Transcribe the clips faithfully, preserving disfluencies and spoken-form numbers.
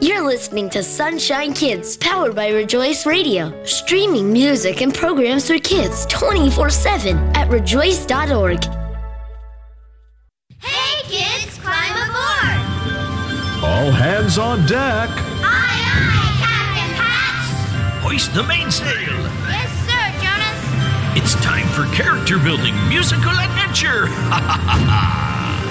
You're listening to Sunshine Kids, powered by Rejoice Radio. Streaming music and programs for kids twenty-four seven at rejoice dot org. Hey kids, climb aboard! All hands on deck. Aye, aye, Captain Patch! Hoist the mainsail. Yes, sir, Jonas. It's time for character building musical adventure. Ha ha ha ha!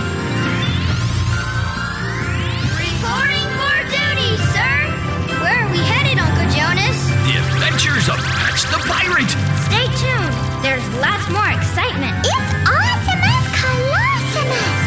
Reporting for duty, sir. Where are we headed, Uncle Jonas? The Adventures of Patch the Pirate. Stay tuned. There's lots more excitement. It's Awesomeness Colossimus.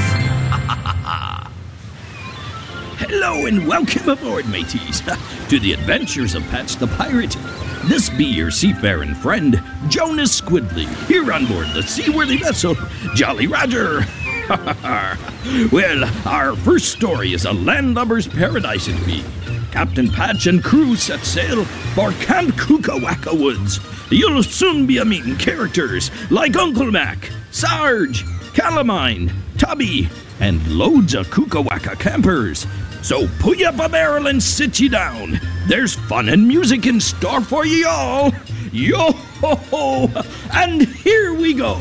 Hello and welcome aboard, mateys, to the Adventures of Patch the Pirate. This be your seafaring friend, Jonas Squidly, here on board the seaworthy vessel, Jolly Roger. Well, our first story is a landlubber's paradise it be. Captain Patch and crew set sail for Camp Kukawaka Woods. You'll soon be a-meeting characters like Uncle Mac, Sarge, Calamine, Tubby, and loads of Kukawaka campers. So pull you up a barrel and sit ye down. There's fun and music in store for ye all. Yo-ho-ho! And here we go.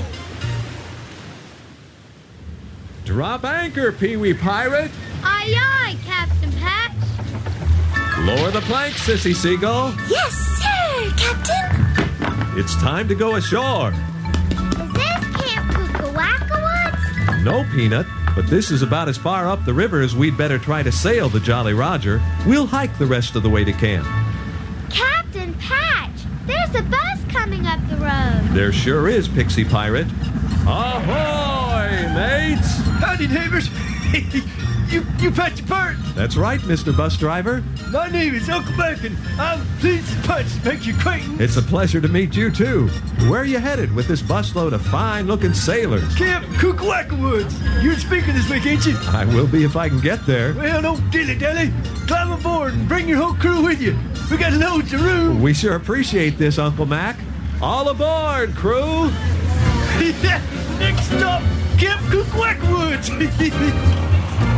Drop anchor, Pee-wee Pirate. Aye, aye, Captain Patch. Lower the plank, Sissy Seagull. Yes, sir, Captain. It's time to go ashore. Is this Camp Kukawaka Woods? No, Peanut, but this is about as far up the river as we'd better try to sail the Jolly Roger. We'll hike the rest of the way to camp. Captain Patch, there's a bus coming up the road. There sure is, Pixie Pirate. Ahoy, mates! Howdy, neighbors. you, you Patch the Pirate. That's right, Mister Bus Driver. My name is Uncle Mac, and I'm pleased as punch to make your acquaintance. It's a pleasure to meet you, too. Where are you headed with this busload of fine-looking sailors? Camp Kukawaka Woods. You're speaking this week, ain't you? I will be if I can get there. Well, don't dilly-dally. Climb aboard and bring your whole crew with you. We got loads of room. We sure appreciate this, Uncle Mac. All aboard, crew! Next stop, Camp Kukawaka Woods.